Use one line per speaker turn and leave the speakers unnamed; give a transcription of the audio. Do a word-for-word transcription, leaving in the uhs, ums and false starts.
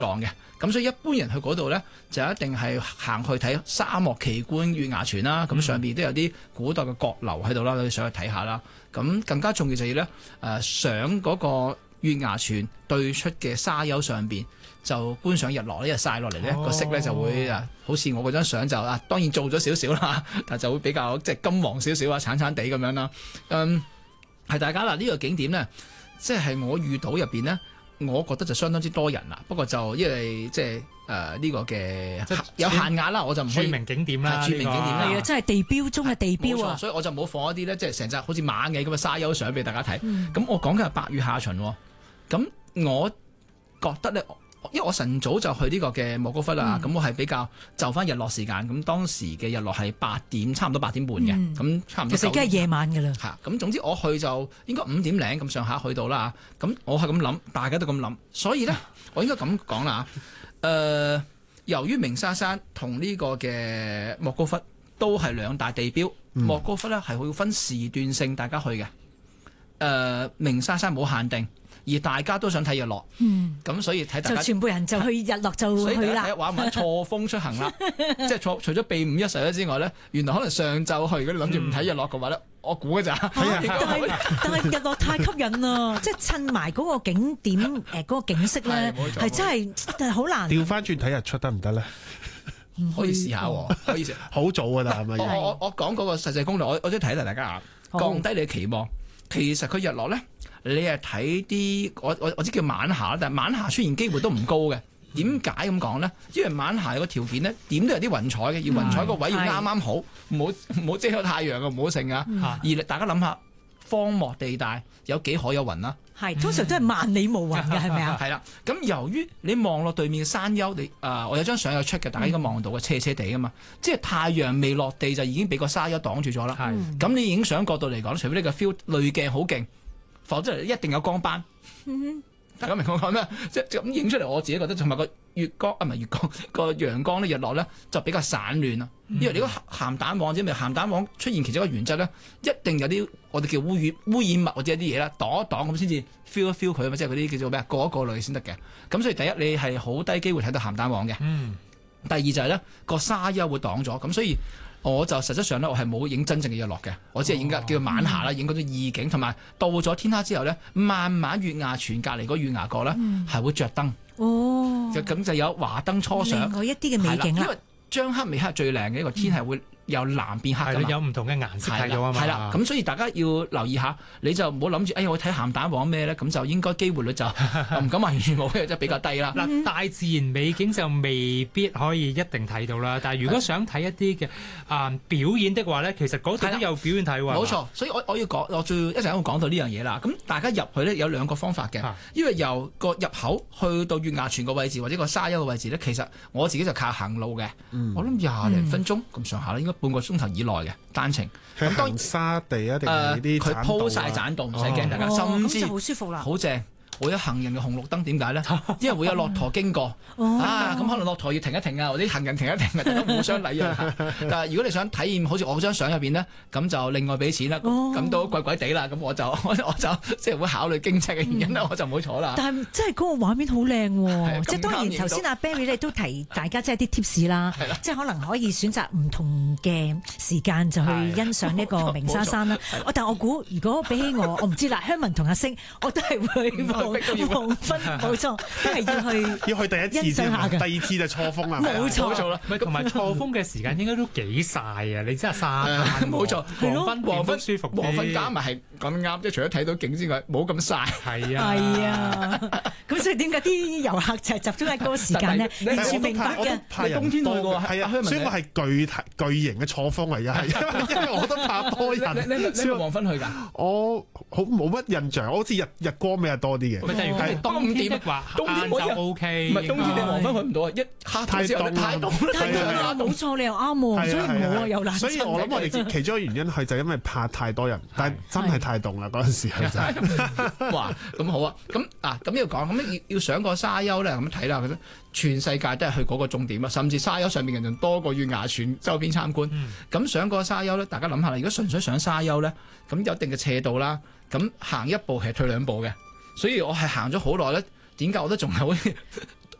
嘅，咁所以一般人去嗰度咧就一定係行去睇沙漠奇觀月牙泉啦。咁、嗯、上邊都有啲古代嘅閣樓喺度啦，你上去睇下啦。咁更加重要就係咧誒上嗰個月牙泉對出嘅沙丘上邊就觀賞日落，呢日曬落嚟咧個色咧就會啊，好似我嗰張相就啊，當然做咗少少啦，但就會比較即係金黃少少啊，橙橙地咁樣啦。嗯，係大家啦，呢、這個景點咧，即係我遇到入邊咧。我覺得就相當之多人啦，不過就因為即係誒呢個嘅有限額啦，我就唔可以
著名景點啦，
著名景點啦，
係啊，真係地標中嘅地標啊！
所以我就冇放一啲咧，即係成隻好似螞蟻咁嘅沙丘相俾大家睇。咁、
嗯、
我講緊係八月下旬，咁我覺得咧。因為我晨早就去呢個嘅莫高窟啦，咁、嗯、我係比較就翻日落時間，咁當時嘅日落係八點，差唔多八點半嘅，咁、嗯、差唔多。其實已經係夜晚㗎啦。嚇，咁總之我去就應該五點零咁上下去到啦，咁我係咁諗，大家都咁諗，所以咧我應該咁講啦嚇。誒、呃，由於鳴沙山同呢個嘅莫高窟都係兩大地標，嗯、莫高窟咧係會分時段性大家去嘅。誒、呃，鳴沙山冇限定。而大家都想睇日落，咁、嗯、所以睇大家就全部人就去日落就去啦。所以話唔係錯峰出行啦，即係錯除咗避五一十一之外咧，原來可能上晝去，如果你諗住唔睇日落嘅話咧，嗯、我估嘅咋。但係但係日落太吸引啦，即係趁埋嗰個景點誒嗰、呃嗰個景色咧，係真係係好難。調翻轉睇日出得唔得咧？可以試下，可以試。好早㗎啦，係咪？我我我講嗰個實際攻略，我我都提一提大家啊，降低你嘅期望。其實佢日落咧，你係睇啲我我我知叫晚霞，但係晚霞出現機會都唔高嘅。點解咁講咧？因為晚霞個條件咧，點都有啲雲彩嘅，而雲彩個位要啱啱好，唔好唔好遮咗太陽啊，唔好剩啊。而大家諗下，荒漠地帶有幾可有雲啦？係通常都係萬里無雲嘅，係咪啊？係啦。咁由於你望落對面嘅山丘，你啊、呃，我有張相有出嘅，大家應該望到嘅，斜斜地啊嘛。即係太陽未落地就已經俾個沙丘擋住咗啦。咁、嗯、你影相角度嚟講，除非你個 feel 濾鏡好勁，否則一定有光斑。嗯、大家明我講咩？即係咁影出嚟，我自己覺得同埋個月光啊，唔係月光個陽光咧，日落咧就比較散亂啦。嗯、因為你個鹹蛋黃啫，咪鹹蛋黃出現其中一個原則咧，一定有啲我哋叫污染污染物或者一啲嘢啦，擋一擋咁先至 feel 一 feel 佢啊嘛，即係嗰啲叫做咩啊，過一過濾先得嘅。咁所以第一你係好低機會睇到鹹蛋黃嘅。嗯、第二就係咧個沙丘會擋咗，咁所以我就實質上咧我係冇影真正嘅日落嘅，我只係影嘅叫做晚霞啦，影嗰啲意境，同埋到咗天黑之後咧，慢慢月牙泉隔離嗰月牙角咧係會着燈。哦，就咁就有華燈初上，另外一啲嘅美景啦。因為將黑未黑最靚嘅一個天係會由藍變黑㗎嘛，有唔同嘅顏色睇到啊嘛。係啦，咁所以大家要留意下，你就唔好諗住，哎呀我睇鹹蛋黃咩咧，咁就應該機會率就唔敢話完全冇嘅，即係比較低啦。嗱，大自然美景就未必可以一定睇到啦，但係如果想睇一啲嘅啊表演的話咧，其實嗰度都有表演睇喎。冇錯，所以我我要講，我最一陣間會講到呢樣嘢啦。咁大家入去咧有兩個方法嘅，因為由個入口去到月牙泉個位置或者個沙丘嘅位置咧，其實我自己就靠行路嘅。嗯、我諗廿零分鐘咁上下啦，應該半個鐘頭以內嘅單程。咁當然沙地啊，定係啲佢鋪晒棧道，唔使驚大家，哦、甚至好舒服啦，好正。會有行人嘅紅綠燈，點解咧？因為會有駱駝經過、哦、啊，咁可能駱駝要停一停啊，或者行人停一停啊，大家互相禮讓下。但係如果你想體驗好似我嗰張相入邊咧，咁就另外俾錢啦，咁、哦、都貴貴地啦。咁我就我我就即係會考慮經濟嘅原因啦，嗯、我就唔好坐啦。但係即係嗰個畫面好靚喎，即係當然頭先阿 Barry 咧都提大家即係啲 tips 啦，即係可能可以選擇唔同嘅時間就去欣賞呢個鳴沙山啦。但係我估如果比起我，我唔知啦，香文同阿星，我都係會。黃昏冇錯，都係要去要去第一次先，第二次就錯峰啦。冇錯，冇錯啦。同埋錯峰嘅時間應該都幾曬啊！你真係沙灘，冇錯。黃昏黃昏舒服，黃昏加埋係咁啱，即係除咗睇到景之外，冇咁曬。係啊，係啊。咁所以點解啲遊客就係集中喺嗰個時間咧？完全明白嘅。你冬天去過係啊？所以我係巨巨型嘅錯峰嚟嘅，係因為我都怕多人。你你你黃昏去㗎？我好冇乜印象，好似日日光比較多啲嘅。咪就係冬天的話，冬天就 O K。唔係冬天你黃昏去唔到啊！一下太凍，太凍，太凍啦！冇錯，你又啱喎，所以冇啊，又難。所以我諗我哋其中一個原因係就因為怕太多人，但係真係太凍啦嗰陣時係真係。哇！咁好啊，咁啊咁要講咁要要上個沙丘咧，咁睇啦，覺得全世界都係去嗰個終點啊，甚至沙丘上面嘅人仲多過月牙泉周邊參觀。咁上個沙丘咧，大家諗下啦，如果純粹上沙丘咧，咁有一定嘅斜度啦，咁行一步係退兩步嘅。所以我係行咗好耐咧，點解我都仲係好似